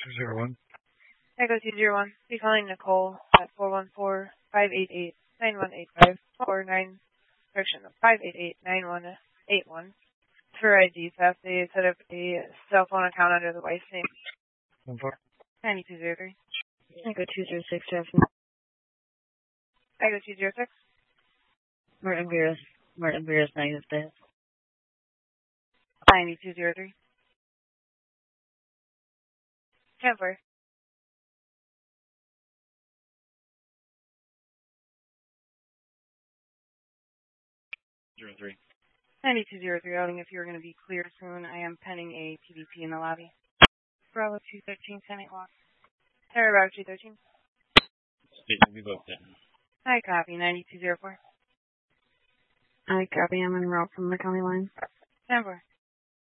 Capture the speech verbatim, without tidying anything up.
two zero one. Echo two zero one. Be calling Nicole at four one four, five eight eight, nine one eight five or nine, correction, five eight eight, nine one eight one. For I D theft, they set up a cell phone account under the wife's name. One four. nine two zero three. Echo two zero six, Jeff. Echo two zero six. Martin Virus. Martin Virus, negative death. nine two zero three. ten four. Zero three. nine two zero three, outing if you're going to be clear soon. I am penning a P D P in the lobby. Bravo two thirteen, ten eight walk. Terra Bravo two thirteen. Station, we booked it. Hi, copy, nine two zero four. I copy. I'm en route from the county line. ten four.